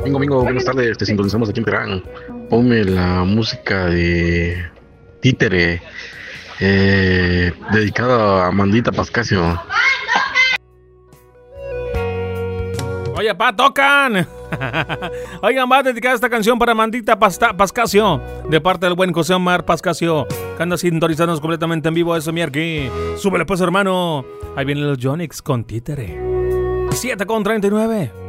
Bingo, buenas tardes, te sintonizamos aquí en Terán. Ponme la música de Títere, dedicada a Mandita Pascasio. Oye, pa, tocan. Oigan, va a dedicar esta canción para Mandita Pascasio, de parte del buen José Omar Pascasio, que anda sintonizándonos completamente en vivo. Eso, Mierki. Súbele pues, hermano. Ahí vienen los Yonix con Títere. 7:39.